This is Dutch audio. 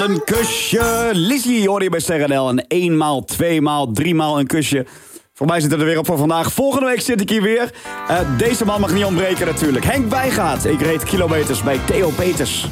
een kusje. Lizzie hoorde je bij Sterrenel. En 1 maal, 2 maal, 3 maal een kusje. Voor mij zit het er weer op voor vandaag. Volgende week zit ik hier weer. Deze man mag niet ontbreken natuurlijk. Henk Wijngaard. Ik reed kilometers bij Theo Peters.